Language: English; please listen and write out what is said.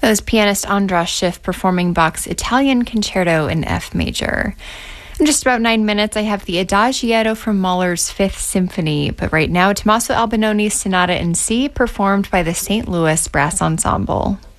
That was pianist Andras Schiff performing Bach's Italian Concerto in F major. In just about 9 minutes, I have the Adagietto from Mahler's Fifth Symphony, but right now, Tommaso Albinoni's Sonata in C, performed by the St. Louis Brass Ensemble.